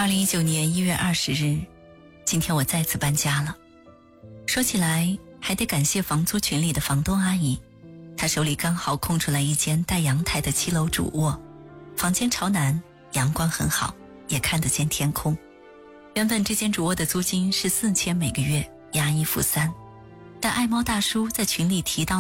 2019年1月20日，今天我再次搬家了。说起来还得感谢房租群里的房东阿姨，她手里刚好空出来一间带阳台的7楼主卧，房间朝南，阳光很好，也看得见天空。原本这间主卧的租金是4000每个月，押1付3，但爱猫大叔在群里提到